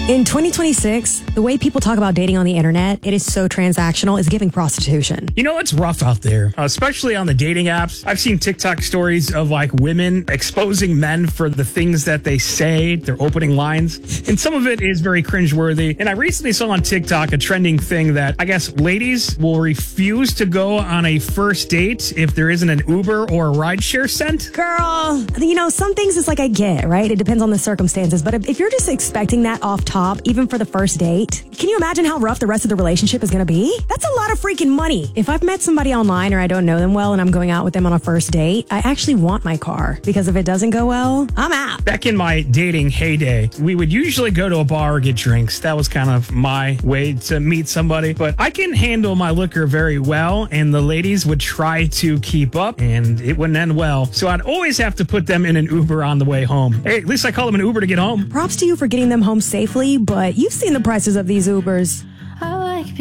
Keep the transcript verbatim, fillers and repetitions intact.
In twenty twenty-six, the way people talk about dating on the internet, it is so transactional, it's giving prostitution. You know, it's rough out there, especially on the dating apps. I've seen TikTok stories of like women exposing men for the things that they say, their opening lines. And some of it is very cringeworthy. And I recently saw on TikTok a trending thing that I guess ladies will refuse to go on a first date if there isn't an Uber or a rideshare sent. Girl, you know, some things it's like I get, right? It depends on the circumstances. But if, if you're just expecting that off top, even for the first date, can you imagine how rough the rest of the relationship is going to be? That's a lot of freaking money. If I've met somebody online or I don't know them well and I'm going out with them on a first date, I actually want my car, because if it doesn't go well, I'm out. Back in my dating heyday, we would usually go to a bar or get drinks. That was kind of my way to meet somebody. But I can handle my liquor very well, and the ladies would try to keep up, and it wouldn't end well. So I'd always have to put them in an Uber on the way home. Hey, at least I call them an Uber to get home. Props to you for getting them home safely, but you've seen the prices of these Ubers.